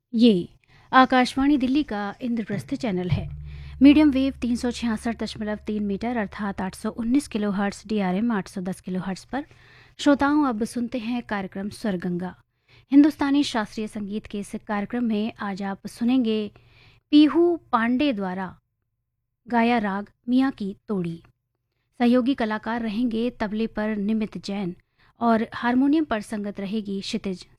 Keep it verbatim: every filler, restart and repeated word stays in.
ये आकाशवाणी दिल्ली का इंद्रप्रस्थ चैनल है। मीडियम वेव तीन सौ छियासठ दशमलव तीन मीटर अर्थात आठ सौ उन्नीस kilo hertz D R M आठ सौ दस किलो हर्ट्स पर श्रोताओं अब सुनते हैं कार्यक्रम स्वरगंगा। हिंदुस्तानी शास्त्रीय संगीत के इस कार्यक्रम में आज आप सुनेंगे पीहू पांडे द्वारा गाया राग मियाँ की तोड़ी। सहयोगी कलाकार रहेंगे तबले पर निमित जैन और हारमोनियम पर संगत रहेगी क्षितिज